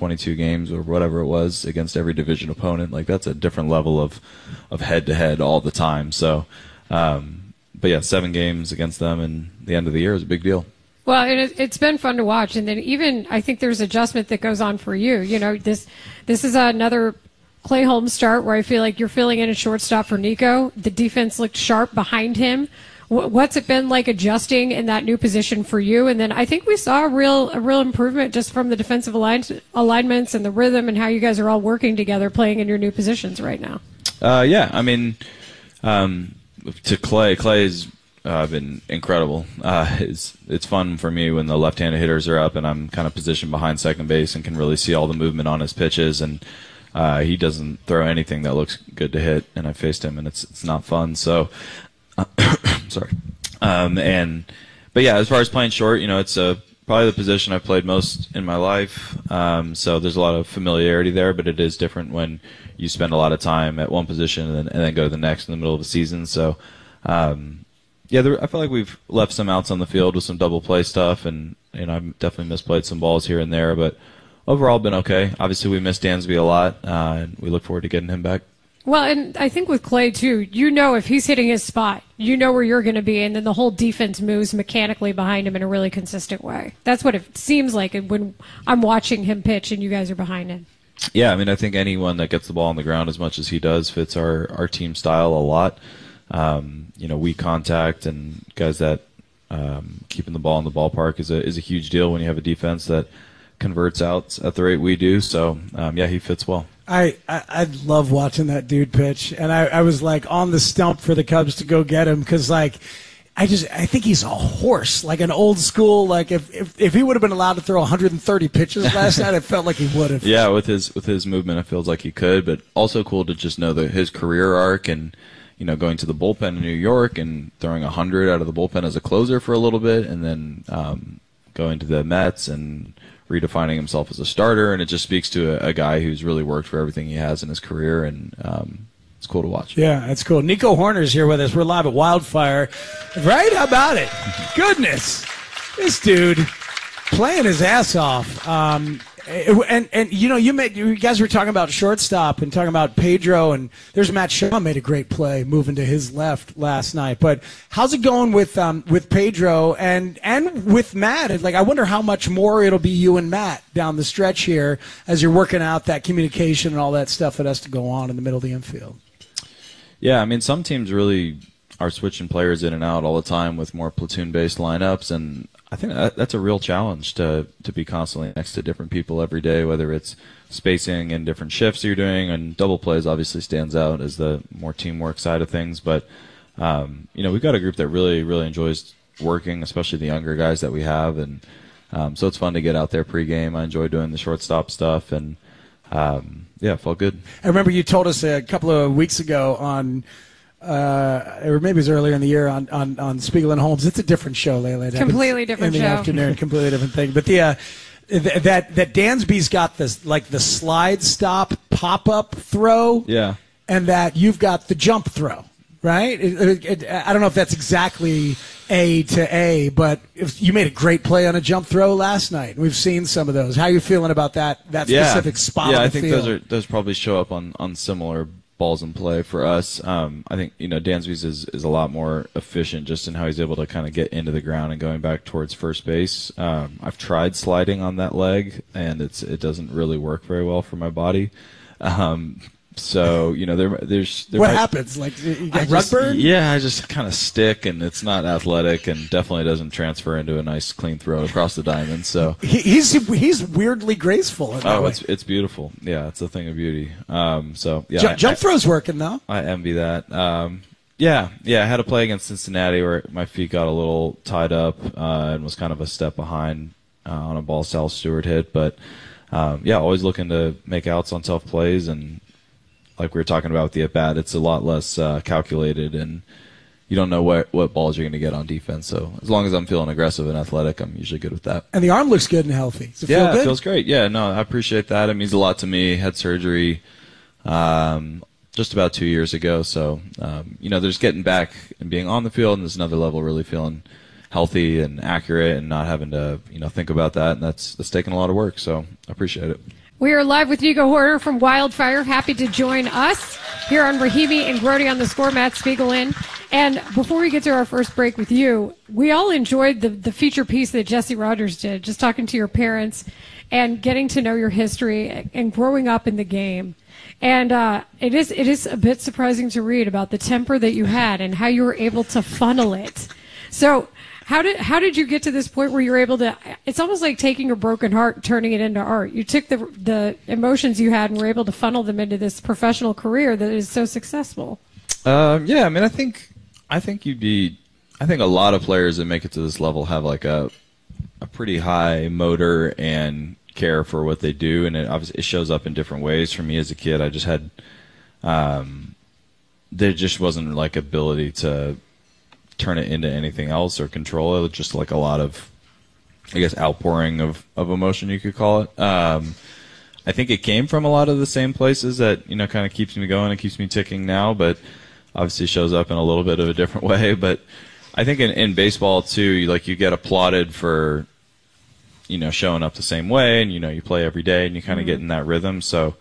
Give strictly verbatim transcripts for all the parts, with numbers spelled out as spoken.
twenty-two games or whatever it was against every division opponent. Like, that's a different level of, of head-to-head all the time. So, um, but yeah, seven games against them and the end of the year is a big deal. Well, it, it's been fun to watch. And then even I think there's adjustment that goes on for you. You know, this this is another Clay Holmes start where I feel like you're filling in a shortstop for Nico. The defense looked sharp behind him. What's it been like adjusting in that new position for you? And then I think we saw a real a real improvement just from the defensive align- alignments and the rhythm and how you guys are all working together playing in your new positions right now. Uh, yeah, I mean, um, to Clay, Clay's uh, been incredible. Uh, it's, it's fun for me when the left-handed hitters are up and I'm kind of positioned behind second base and can really see all the movement on his pitches. And uh, he doesn't throw anything that looks good to hit, and I faced him, and it's it's not fun. So. Sorry. Um, and, but yeah, as far as playing short, you know, it's uh, probably the position I've played most in my life. Um, so there's a lot of familiarity there, but it is different when you spend a lot of time at one position and then, and then go to the next in the middle of the season. So, um, yeah, there, I feel like we've left some outs on the field with some double play stuff, and, you know, I've definitely misplayed some balls here and there, but overall been okay. Obviously, we miss Dansby a lot, uh, and we look forward to getting him back. Well, and I think with Clay, too, you know if he's hitting his spot, you know where you're going to be, and then the whole defense moves mechanically behind him in a really consistent way. That's what it seems like when I'm watching him pitch and you guys are behind him. Yeah, I mean, I think anyone that gets the ball on the ground as much as he does fits our, our team style a lot. Um, you know, weak contact and guys that um, keeping the ball in the ballpark is a is a huge deal when you have a defense that converts outs at the rate we do. So, um, yeah, he fits well. I, I, I love watching that dude pitch, and I, I was like on the stump for the Cubs to go get him because like I just I think he's a horse, like an old school. Like if if, if he would have been allowed to throw one hundred thirty pitches last night, I felt like he would have. Yeah, with his with his movement, it feels like he could. But also cool to just know that his career arc and you know going to the bullpen in New York and throwing one hundred out of the bullpen as a closer for a little bit, and then um, going to the Mets and redefining himself as a starter, and it just speaks to a, a guy who's really worked for everything he has in his career, and um, it's cool to watch. Yeah, that's cool. Nico Hoerner's here with us. We're live at Wildfire. Right? How about it? Goodness. This dude playing his ass off. Um, and, and you know, you made, you guys were talking about shortstop and talking about Pedro, and there's Matt Shaw made a great play moving to his left last night. But how's it going with um, with Pedro and and with Matt? Like, I wonder how much more it'll be you and Matt down the stretch here as you're working out that communication and all that stuff that has to go on in the middle of the infield. Yeah, I mean, some teams really are switching players in and out all the time with more platoon-based lineups, and I think that, that's a real challenge to to be constantly next to different people every day, whether it's spacing and different shifts you're doing, and double plays obviously stands out as the more teamwork side of things. But um, you know, we've got a group that really, really enjoys working, especially the younger guys that we have, and um, so it's fun to get out there pregame. I enjoy doing the shortstop stuff, and um, yeah, it felt good. I remember you told us a couple of weeks ago on. Uh, or maybe it was earlier in the year on, on, on Spiegel and Holmes. It's a different show, Layla. Completely different in the show. afternoon, completely different thing. But the uh, th- that that Dansby's got this like the slide stop pop up throw, yeah, and that you've got the jump throw, right? It, it, it, I don't know if that's exactly A to A, but if you made a great play on a jump throw last night. We've seen some of those. How are you feeling about that that yeah. specific spot? Yeah, on the I think field? those are those probably show up on on similar balls in play for us. Um, I think, you know, Dansby's is, is a lot more efficient just in how he's able to kind of get into the ground and going back towards first base. Um, I've tried sliding on that leg, and it's it doesn't really work very well for my body. Um, so, you know, there there's... There what might, happens? Like, you get rug burn? Yeah, I just kind of stick, and it's not athletic, and definitely doesn't transfer into a nice clean throw across the diamond. So he, he's he's weirdly graceful. In that oh, way. it's it's beautiful. Yeah, it's a thing of beauty. Um, so yeah, jump, I, jump I, throw's working though. I envy that. Um, yeah, yeah. I had a play against Cincinnati where my feet got a little tied up uh, and was kind of a step behind uh, on a ball Sal Stewart hit, but um, yeah, always looking to make outs on tough plays, and like we were talking about with the at-bat, it's a lot less uh, calculated, and you don't know what, what balls you're going to get on defense. So as long as I'm feeling aggressive and athletic, I'm usually good with that. And the arm looks good and healthy. Does it yeah, feel good? It feels great. Yeah, no, I appreciate that. It means a lot to me. Had surgery um, just about two years ago. So, um, you know, there's getting back and being on the field, and there's another level really feeling healthy and accurate and not having to, you know, think about that. And that's, that's taken a lot of work. So I appreciate it. We are live with Nico Horner from Wildfire. Happy to join us here on Rahimi and Grody on the score. Matt Spiegel in. And before we get to our first break with you, we all enjoyed the, the feature piece that Jesse Rogers did, just talking to your parents and getting to know your history and growing up in the game. And uh, it is it is a bit surprising to read about the temper that you had and how you were able to funnel it. So how did how did you get to this point where you're able to? It's almost like taking a broken heart and turning it into art. You took the the emotions you had and were able to funnel them into this professional career that is so successful. Um, yeah, I mean, I think I think you'd be. I think a lot of players that make it to this level have like a a pretty high motor and care for what they do, and it obviously it shows up in different ways. For me as a kid, I just had um, there just wasn't like ability to turn it into anything else or control it. It was just like a lot of, I guess, outpouring of, of emotion, you could call it. Um, I think it came from a lot of the same places that, you know, kind of keeps me going and keeps me ticking now, but obviously shows up in a little bit of a different way. But I think in, in baseball, too, you, like you get applauded for, you know, showing up the same way, and, you know, you play every day and you kind of mm-hmm. get in that rhythm. So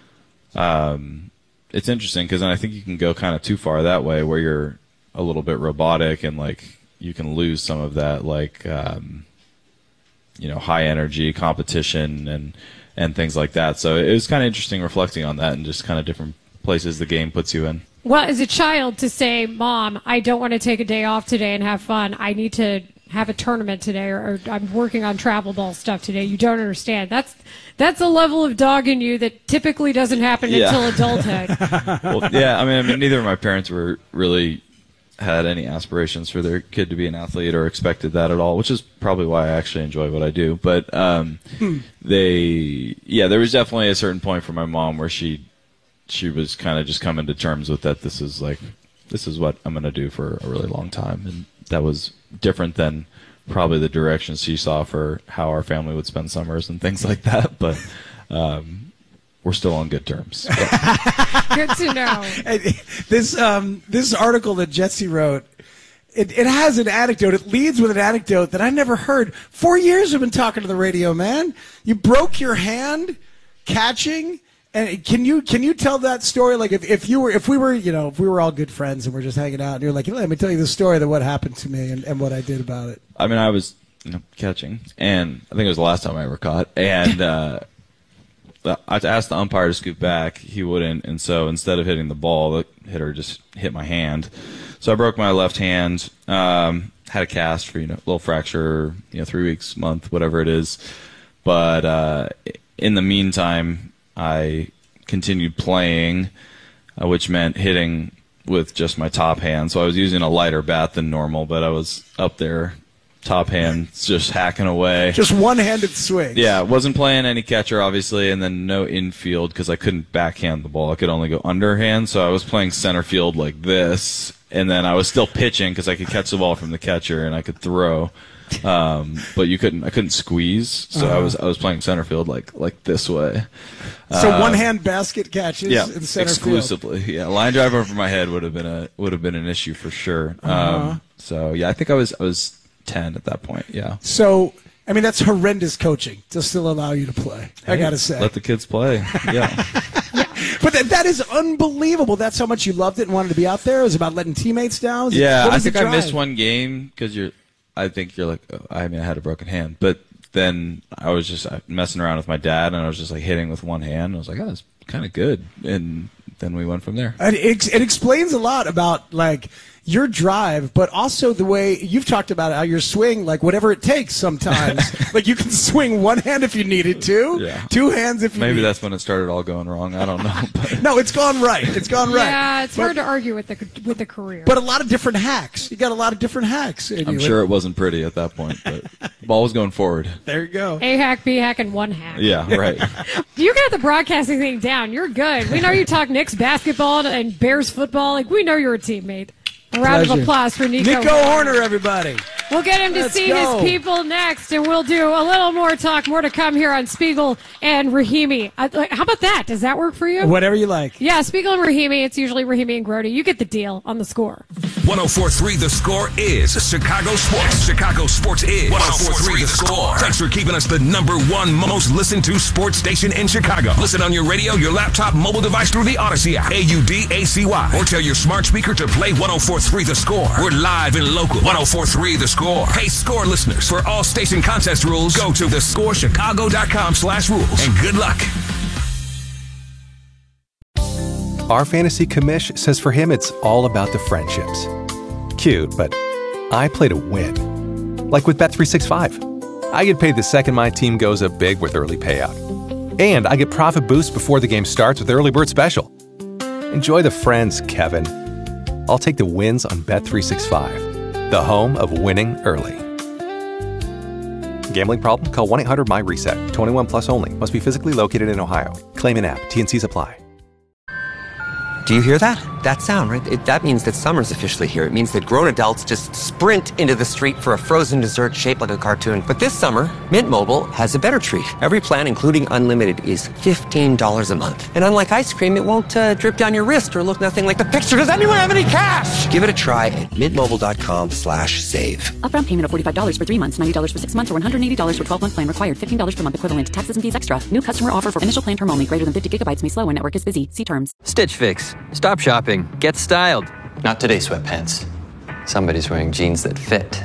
um, it's interesting because then I think you can go kind of too far that way where you're a little bit robotic and like you can lose some of that like um, you know, high energy competition and and things like that. So it was kind of interesting reflecting on that and just kind of different places the game puts you in. Well, as a child to say, Mom, I don't want to take a day off today and have fun. I need to have a tournament today, or, or I'm working on travel ball stuff today. You don't understand. That's that's a level of dog in you that typically doesn't happen yeah. until adulthood. Well, yeah, I mean, I mean, neither of my parents were really had any aspirations for their kid to be an athlete or expected that at all, which is probably why I actually enjoy what I do. But um, hmm. they, yeah, there was definitely a certain point for my mom where she she was kind of just coming to terms with that. This is like, this is what I'm going to do for a really long time. And that was different than probably the directions she saw for how our family would spend summers and things like that. But um, we're still on good terms. Good to know. This um, this article that Jesse wrote, it, it has an anecdote. It leads with an anecdote that I never heard. Four years I've been talking to the radio, man. You broke your hand catching. And can you can you tell that story? Like if, if you were if we were you know if we were all good friends and we're just hanging out and you're like, let me tell you the story of what happened to me and, and what I did about it. I mean, I was you know, catching, and I think it was the last time I ever caught, and uh, I asked the umpire to scoot back. He wouldn't, and so instead of hitting the ball, the hitter just hit my hand. So I broke my left hand. Um, had a cast for you know a little fracture, you know, three weeks, month, whatever it is. But uh, in the meantime, I continued playing, uh, which meant hitting with just my top hand. So I was using a lighter bat than normal, but I was up there, top hand, just hacking away. Just one-handed swings. Yeah, wasn't playing any catcher, obviously, and then no infield because I couldn't backhand the ball. I could only go underhand, so I was playing center field like this, and then I was still pitching because I could catch the ball from the catcher and I could throw. Um, but you couldn't. I couldn't squeeze, so uh-huh. I was. I was playing center field like like this way. So uh, one hand basket catches. Yeah, in center exclusively. Field. Yeah, line drive over my head would have been a would have been an issue for sure. Uh-huh. Um, so yeah, I think I was I was ten at that point. Yeah. So I mean, that's horrendous coaching to still allow you to play. Hey, I gotta say, let the kids play. Yeah. Yeah. But that, that is unbelievable. That's how much you loved it and wanted to be out there. It was about letting teammates down. Yeah, I think I missed one game because you're. I think you're like, oh, I mean, I had a broken hand, but then I was just messing around with my dad, and I was just like hitting with one hand. I was like, oh, that's kind of good, and then we went from there. And it, it explains a lot about like your drive, but also the way you've talked about it, how your swing, like whatever it takes sometimes. Like you can swing one hand if you needed to, yeah. two hands if you Maybe need. that's when it started all going wrong. I don't know. But. No, it's gone right. It's gone right. Yeah, it's but, hard to argue with the with the career. But a lot of different hacks. You got a lot of different hacks. I'm you. sure it wasn't pretty at that point, but the ball was going forward. There you go. A hack, B hack, and one hack. Yeah, right. You got the broadcasting thing down. You're good. We know you talk Knicks basketball and Bears football. Like we know you're a teammate. A round Pleasure. of applause for Nico. Nico Horner, everybody. We'll get him to Let's see go. his people next, and we'll do a little more talk, more to come here on Spiegel and Rahimi. Uh, like, how about that? Does that work for you? Whatever you like. Yeah, Spiegel and Rahimi. It's usually Rahimi and Grody. You get the deal on the Score. one oh four point three The Score is Chicago Sports. Chicago Sports is one oh four point three The Score. Thanks for keeping us the number one most listened to sports station in Chicago. Listen on your radio, your laptop, mobile device through the Odyssey app. A U D A C Y. Or tell your smart speaker to play one oh four point three The Score. We're live and local. one oh four point three The Score. Hey, Score listeners, for all station contest rules, go to the score chicago dot com slash rules. And good luck. Our fantasy commish says for him it's all about the friendships. Cute, but I play to win. Like with Bet three sixty-five. I get paid the second my team goes up big with early payout. And I get profit boost before the game starts with Early Bird Special. Enjoy the friends, Kevin. I'll take the wins on Bet three sixty-five, the home of winning early. Gambling problem? Call one eight hundred my reset. twenty-one plus only. Must be physically located in Ohio. Claim in app. T N Cs apply. Do you hear that? That sound, right? It, that means that summer's officially here. It means that grown adults just sprint into the street for a frozen dessert shaped like a cartoon. But this summer, Mint Mobile has a better treat. Every plan, including unlimited, is fifteen dollars a month. And unlike ice cream, it won't uh, drip down your wrist or look nothing like the picture. Does anyone have any cash? Give it a try at mintmobile.com slash save. Upfront payment of forty-five dollars for three months, ninety dollars for six months, or one hundred eighty dollars for twelve-month plan required. fifteen dollars per month equivalent. Taxes and fees extra. New customer offer for initial plan term only. Greater than fifty gigabytes may slow when network is busy. See terms. Stitch Fix. Stop shopping. Get styled. Not today, sweatpants. Somebody's wearing jeans that fit.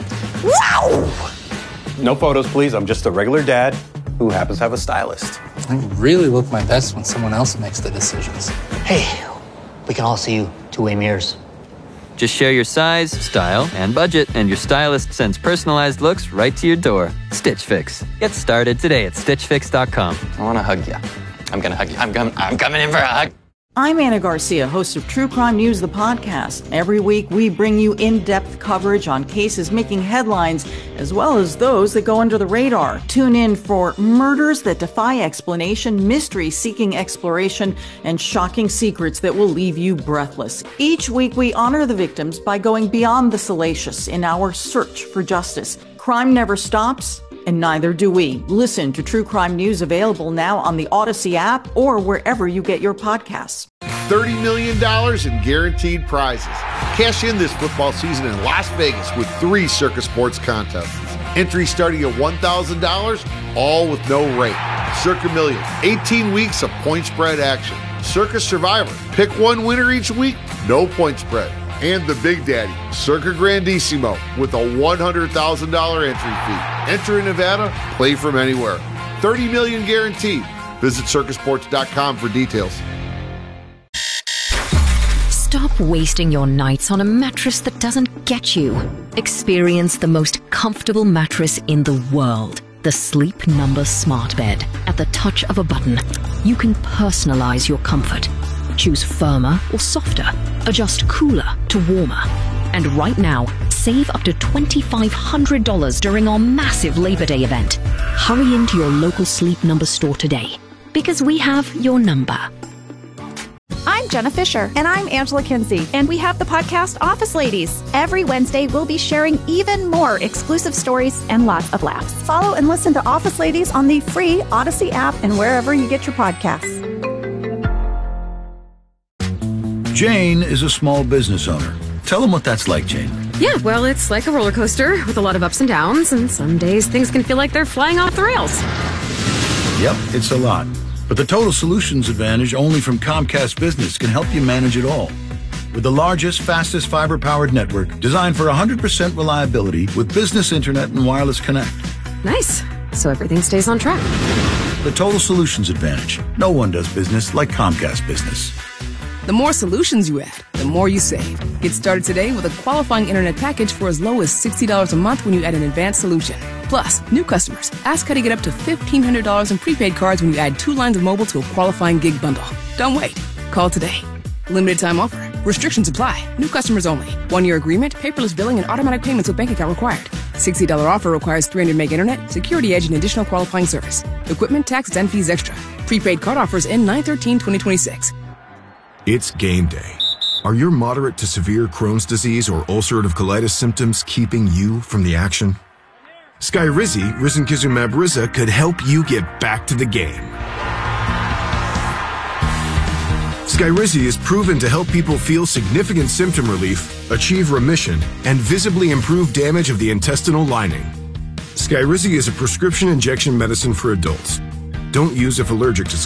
Wow! No photos, please. I'm just a regular dad who happens to have a stylist. I really look my best when someone else makes the decisions. Hey, we can all see you two-way mirrors. Just share your size, style, and budget, and your stylist sends personalized looks right to your door. Stitch Fix. Get started today at stitch fix dot com. I want to hug you. I'm going to hug you. I'm, com- I'm coming in for a hug. I'm Anna Garcia, host of True Crime News, the podcast. Every week, we bring you in-depth coverage on cases making headlines, as well as those that go under the radar. Tune in for murders that defy explanation, mysteries seeking exploration, and shocking secrets that will leave you breathless. Each week, we honor the victims by going beyond the salacious in our search for justice. Crime never stops, and neither do we. Listen to True Crime News, available now on the Odyssey app or wherever you get your podcasts. thirty million dollars in guaranteed prizes. Cash in this football season in Las Vegas with three Circa Sports contests. Entry starting at one thousand dollars, all with no rate. Circa Million, eighteen weeks of point spread action. Circa Survivor, pick one winner each week, no point spread. And the Big Daddy, Circa Grandissimo, with a one hundred thousand dollars entry fee. Enter in Nevada, play from anywhere. thirty million dollars guaranteed. Visit circa sports dot com for details. Stop wasting your nights on a mattress that doesn't get you. Experience the most comfortable mattress in the world. The Sleep Number Smart Bed. At the touch of a button, you can personalize your comfort. Choose firmer or softer. Adjust cooler to warmer. And right now, save up to two thousand five hundred dollars during our massive Labor Day event. Hurry into your local Sleep Number store today, because we have your number. I'm Jenna Fisher. And I'm Angela Kinsey. And we have the podcast Office Ladies. Every Wednesday, we'll be sharing even more exclusive stories and lots of laughs. Follow and listen to Office Ladies on the free Odyssey app and wherever you get your podcasts. Jane is a small business owner. Tell them what that's like, Jane. Yeah, well, it's like a roller coaster with a lot of ups and downs, and some days things can feel like they're flying off the rails. Yep, it's a lot. But the Total Solutions Advantage only from Comcast Business can help you manage it all. With the largest, fastest fiber-powered network designed for one hundred percent reliability with business internet and wireless connect. Nice. So everything stays on track. The Total Solutions Advantage. No one does business like Comcast Business. The more solutions you add, the more you save. Get started today with a qualifying internet package for as low as sixty dollars a month when you add an advanced solution. Plus, new customers, ask how to get up to fifteen hundred dollars in prepaid cards when you add two lines of mobile to a qualifying gig bundle. Don't wait. Call today. Limited time offer. Restrictions apply. New customers only. One-year agreement, paperless billing, and automatic payments with bank account required. sixty dollars offer requires three hundred meg internet, security edge, and additional qualifying service. Equipment, taxes, and fees extra. Prepaid card offers end nine thirteen twenty twenty-six. It's game day. Are your moderate to severe Crohn's disease or ulcerative colitis symptoms keeping you from the action? Skyrizi, risankizumab Riza, could help you get back to the game. Skyrizi is proven to help people feel significant symptom relief, achieve remission, and visibly improve damage of the intestinal lining. Skyrizi is a prescription injection medicine for adults. Don't use if allergic to